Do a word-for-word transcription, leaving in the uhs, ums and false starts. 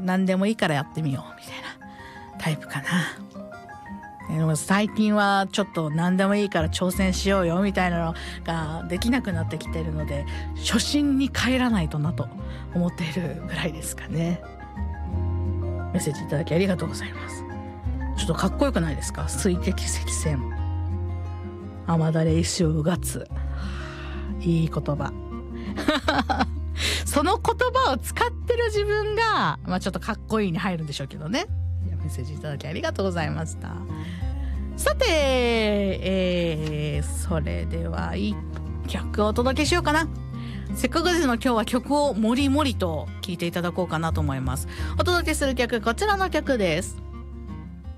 何でもいいからやってみようみたいなタイプかな。でも最近はちょっと何でもいいから挑戦しようよみたいなのができなくなってきてるので、初心に帰らないとなと思っているぐらいですかね。メッセージいただきありがとうございます。ちょっとかっこよくないですか？水滴積線、雨だれ石をうがつ、いい言葉その言葉を使ってる自分が、まあ、ちょっとかっこいいに入るんでしょうけどね。メッセージいただきありがとうございました。さて、えー、それではいっきょくお届けしようかな。せっかくですの今日は曲をもりもりと聴いていただこうかなと思います。お届けする曲、こちらの曲です。